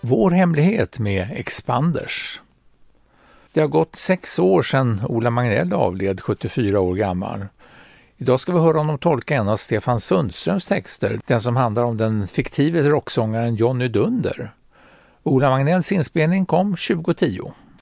Vår hemlighet med Expanders. Det har gått 6 år sedan Ola Magnell avled, 74 år gammal. Idag ska vi höra honom tolka en av Stefan Sundströms texter, den som handlar om den fiktive rocksångaren Johnny Dunder. Ola Magnells inspelning kom 2010.